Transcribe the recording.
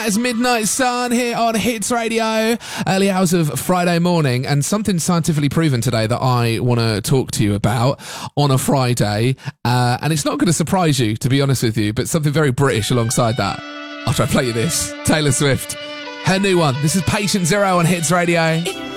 That is Midnight Sun here on Hits Radio, early hours of Friday morning, and something scientifically proven today that I want to talk to you about on a Friday, and it's not going to surprise you, to be honest with you, but something very British alongside that. After I play you this, Taylor Swift, her new one. This is Patient Zero on Hits Radio.